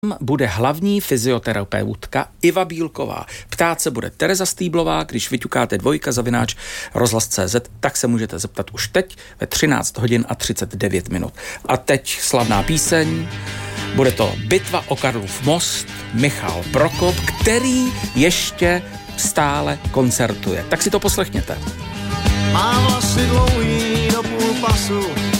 bude hlavní fyzioterapeutka Iva Bílková. Ptát se bude Tereza Stýblová, když vyťukáte _rozhlas.cz, tak se můžete zeptat už teď ve 13 hodin a 39 minut. A teď slavná píseň, bude to Bitva o Karlův most, Michal Prokop, který ještě stále koncertuje. Tak si to poslechněte. Má vlasy dlouhý do půl pasu,